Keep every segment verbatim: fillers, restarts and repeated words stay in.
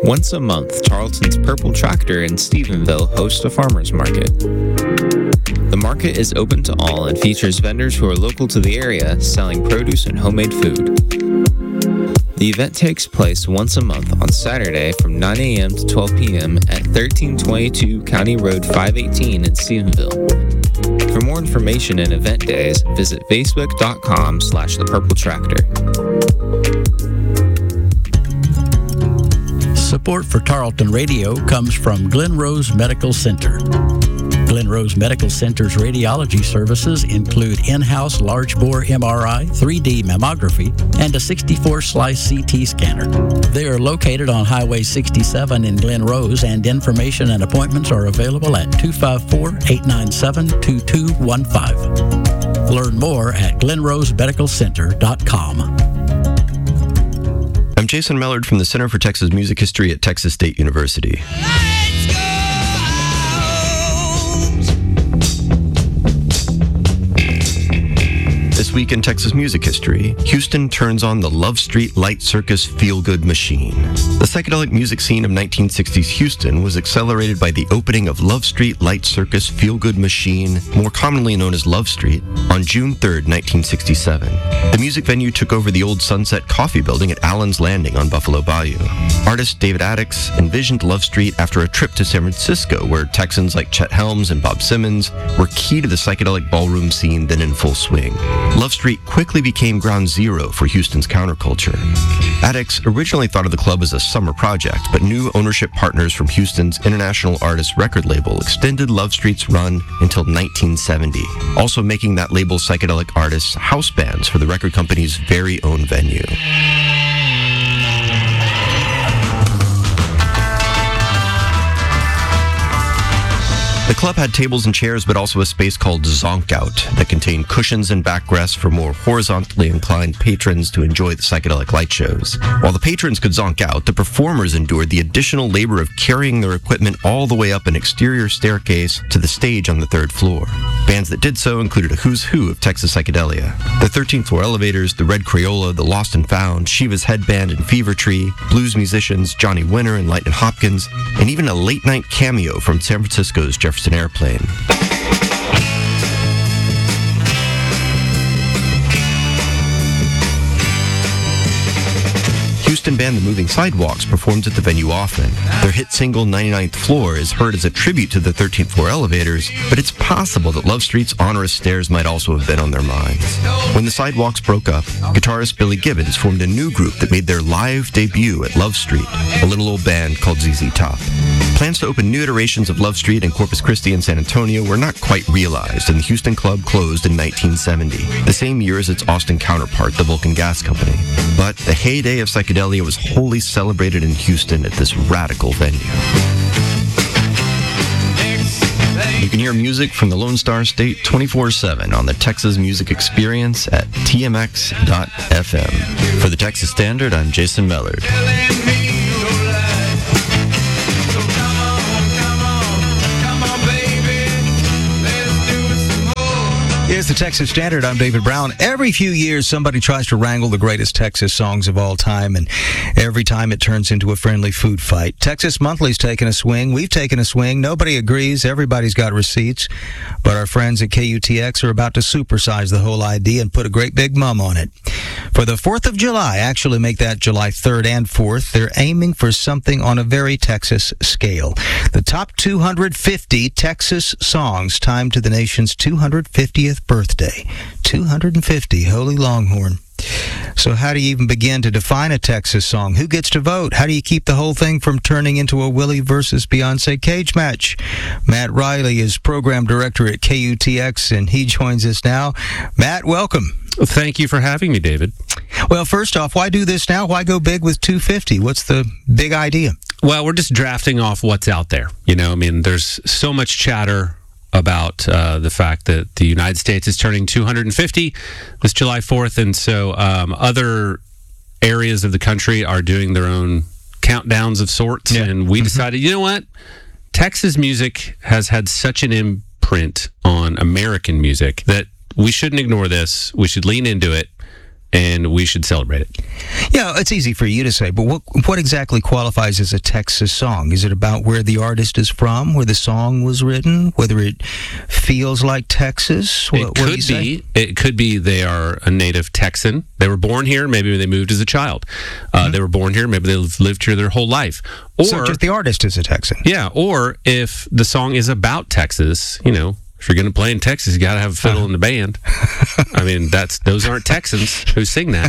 Once a month, Tarleton's Purple Tractor in Stephenville hosts a farmer's market. The market is open to all and features vendors who are local to the area selling produce and homemade food. The event takes place once a month on Saturday from nine a.m. to twelve p.m. at thirteen twenty-two County Road five eighteen in Stephenville. For more information and event days, visit facebook.com slash the Purple Tractor. Support for Tarleton Radio comes from Glen Rose Medical Center. Glen Rose Medical Center's radiology services include in-house large-bore M R I, three D mammography, and a sixty-four slice C T scanner. They are located on Highway sixty-seven in Glen Rose, and information and appointments are available at two five four, eight nine seven, two two one five. Learn more at glen rose medical center dot com. I'm Jason Mellard from the Center for Texas Music History at Texas State University. This week in Texas music history, Houston turns on the Love Street Light Circus feel-good machine. The psychedelic music scene of nineteen sixties Houston was accelerated by the opening of Love Street Light Circus feel-good machine, more commonly known as Love Street, on June third, nineteen sixty-seven. The music venue took over the old Sunset Coffee Building at Allen's Landing on Buffalo Bayou. Artist David Addix envisioned Love Street after a trip to San Francisco, where Texans like Chet Helms and Bob Simmons were key to the psychedelic ballroom scene then in full swing. Love Street quickly became ground zero for Houston's counterculture. Addix originally thought of the club as a summer project, but new ownership partners from Houston's International Artists record label extended Love Street's run until nineteen seventy, also making that label psychedelic artists house bands for the record company's very own venue. The club had tables and chairs, but also a space called Zonk Out that contained cushions and backrests for more horizontally inclined patrons to enjoy the psychedelic light shows. While the patrons could zonk out, the performers endured the additional labor of carrying their equipment all the way up an exterior staircase to the stage on the third floor. Bands that did so included a who's who of Texas psychedelia: the thirteenth Floor Elevators, the Red Crayola, the Lost and Found, Shiva's Headband and Fever Tree, blues musicians Johnny Winter and Lightnin' Hopkins, and even a late-night cameo from San Francisco's Jefferson Airplane. Houston band The Moving Sidewalks performs at the venue often. Their hit single ninety-ninth Floor is heard as a tribute to the thirteenth Floor Elevators, but it's possible that Love Street's onerous stairs might also have been on their minds. When the Sidewalks broke up, guitarist Billy Gibbons formed a new group that made their live debut at Love Street, a little old band called Z Z Top. Plans to open new iterations of Love Street in Corpus Christi and San Antonio were not quite realized, and the Houston club closed in nineteen seventy, the same year as its Austin counterpart, the Vulcan Gas Company. But the heyday of psychedelia was wholly celebrated in Houston at this radical venue. You can hear music from the Lone Star State twenty-four seven on the Texas Music Experience at T M X dot F M. For the Texas Standard, I'm Jason Mellard. Here's the Texas Standard. I'm David Brown. Every few years, somebody tries to wrangle the greatest Texas songs of all time, and every time it turns into a friendly food fight. Texas Monthly's taken a swing. We've taken a swing. Nobody agrees. Everybody's got receipts. But our friends at K U T X are about to supersize the whole idea and put a great big mum on it. For the fourth of July, actually make that July third and fourth, they're aiming for something on a very Texas scale. The top two hundred fifty Texas songs timed to the nation's two hundred fiftieth birthday. two hundred fifty, holy Longhorn. So how do you even begin to define a Texas song? Who gets to vote? How do you keep the whole thing from turning into a Willie versus Beyonce cage match? Matt Riley is program director at K U T X, and he joins us now. Matt, welcome. Thank you for having me, David. Well, first off, why do this now? Why go big with two fifty? What's the big idea? Well, we're just drafting off what's out there. You know, I mean, there's so much chatter about uh, the fact that the United States is turning two hundred fifty this July fourth, and so um, other areas of the country are doing their own countdowns of sorts, yeah. and we mm-hmm. decided, you know what? Texas music has had such an imprint on American music that we shouldn't ignore this. We should lean into it and we should celebrate it. Yeah, it's easy for you to say, but what what exactly qualifies as a Texas song? Is it about where the artist is from, where the song was written, whether it feels like Texas? What, it what do could you say? be. It could be they are a native Texan. They were born here. Maybe they moved as a child. Uh, mm-hmm. They were born here. Maybe they've lived here their whole life. Or so just the artist is a Texan. Yeah. Or if the song is about Texas, you know. If you're going to play in Texas, you got to have a fiddle uh-huh. in the band. I mean, that's those aren't Texans who sing that.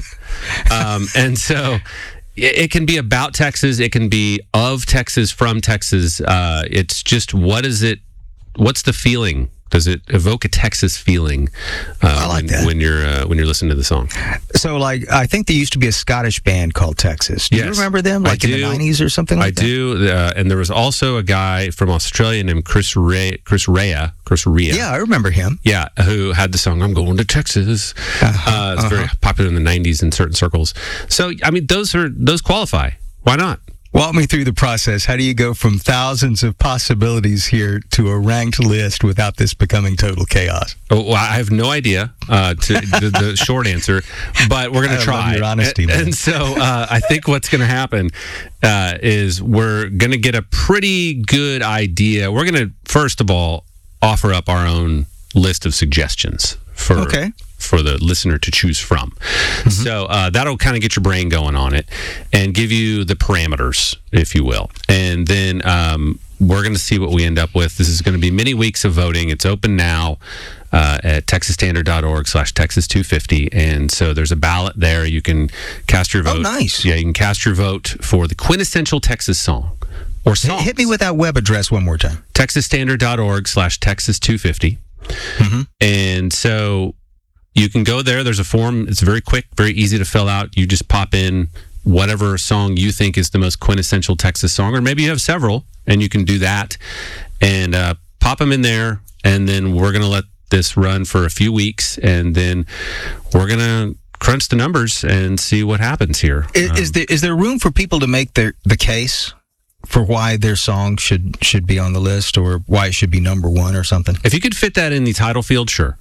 Um, and so it, it can be about Texas. It can be of Texas, from Texas. Uh, it's just, what is it? What's the feeling? Does it evoke a Texas feeling uh, I like when, that. when you're uh, when you're listening to the song? So, like, I think there used to be a Scottish band called Texas. Do yes. you remember them? Like I in do. the nineties or something like I that? I do. Uh, and there was also a guy from Australia named Chris Rea, Chris Rea, Chris Rea. Yeah, I remember him. Yeah, who had the song "I'm Going to Texas." Uh-huh, uh, it's uh-huh. very popular in the nineties in certain circles. So, I mean, those are those qualify. Why not? Walk me through the process. How do you go from thousands of possibilities here to a ranked list without this becoming total chaos? Oh, well, I have no idea. Uh, to the, the short answer, but we're going to try. Love your honesty, and, man. and so, uh, I think what's going to happen uh, is we're going to get a pretty good idea. We're going to first of all offer up our own list of suggestions for. Okay. for the listener to choose from. Mm-hmm. So uh, that'll kind of get your brain going on it and give you the parameters, if you will. And then um, we're going to see what we end up with. This is going to be many weeks of voting. It's open now uh, at texasstandard.org slash Texas 250. And so there's a ballot there. You can cast your vote. Oh, nice. Yeah, you can cast your vote for the quintessential Texas song or song. Hit me with that web address one more time. texasstandard.org slash Texas 250. Mm-hmm. And so you can go there. There's a form. It's very quick, very easy to fill out. You just pop in whatever song you think is the most quintessential Texas song, or maybe you have several, and you can do that and uh, pop them in there. And then we're going to let this run for a few weeks, and then we're going to crunch the numbers and see what happens here. Is, um, is there is there room for people to make their the case for why their song should should be on the list, or why it should be number one or something? If you could fit that in the title field, sure.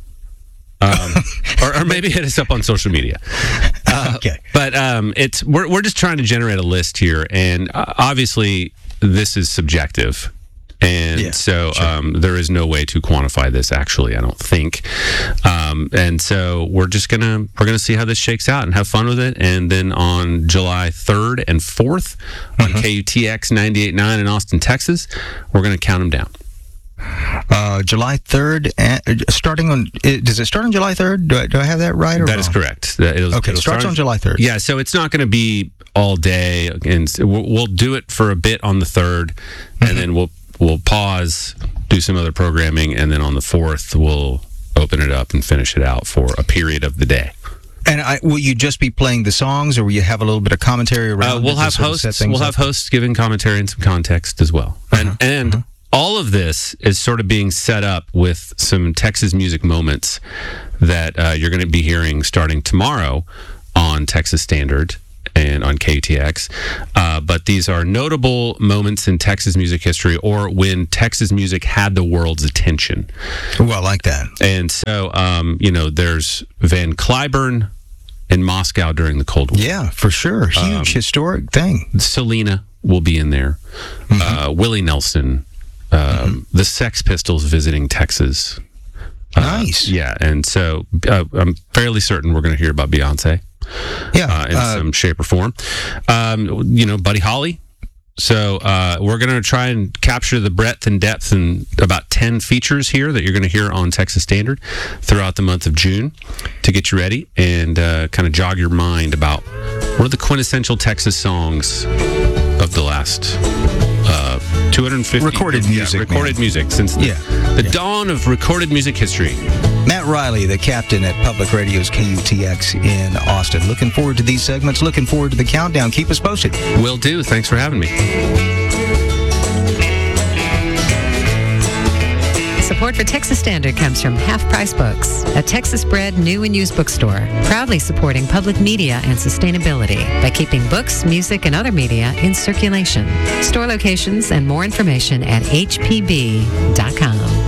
Um, or, or maybe hit us up on social media. Uh, okay. But um, it's we're we're just trying to generate a list here, and uh, obviously this is subjective, and yeah, so sure. um, there is no way to quantify this. Actually, I don't think. Um, and so we're just gonna we're gonna see how this shakes out and have fun with it, and then on July third and fourth on mm-hmm. K U T X ninety-eight point nine in Austin, Texas, we're gonna count them down. Uh, July third, uh, starting on, it, does it start on July third? Do I, do I have that right? Or that wrong? is correct. It'll, okay, it'll starts start, on July third. Yeah, so it's not going to be all day, and we'll, we'll do it for a bit on the third, mm-hmm. and then we'll we'll pause, do some other programming, and then on the fourth we'll open it up and finish it out for a period of the day. And I, will you just be playing the songs, or will you have a little bit of commentary around? Uh, we'll it have hosts. We'll up? have hosts giving commentary and some context as well, and uh-huh. and. Uh-huh. All of this is sort of being set up with some Texas music moments that uh, you're going to be hearing starting tomorrow on Texas Standard and on K U T X. Uh, but these are notable moments in Texas music history, or when Texas music had the world's attention. Oh, I like that. And so, um, you know, there's Van Cliburn in Moscow during the Cold War. Yeah, for sure. Huge um, historic thing. Selena will be in there. Mm-hmm. Uh, Willie Nelson. Um, mm-hmm. The Sex Pistols visiting Texas. Uh, nice. Yeah, and so uh, I'm fairly certain we're going to hear about Beyonce. Yeah, uh, in uh, some shape or form. Um, you know, Buddy Holly. So uh, we're going to try and capture the breadth and depth in about ten features here that you're going to hear on Texas Standard throughout the month of June to get you ready and uh, kind of jog your mind about what are the quintessential Texas songs of the last uh, two hundred fifty recorded music, yeah, recorded man. music since the, yeah. the yeah. dawn of recorded music history. Matt Riley, the captain at Public Radio's K U T X in Austin. Looking forward to these segments. Looking forward to the countdown. Keep us posted. Will do. Thanks for having me. Support for Texas Standard comes from Half Price Books, a Texas-bred new and used bookstore, proudly supporting public media and sustainability by keeping books, music, and other media in circulation. Store locations and more information at h p b dot com.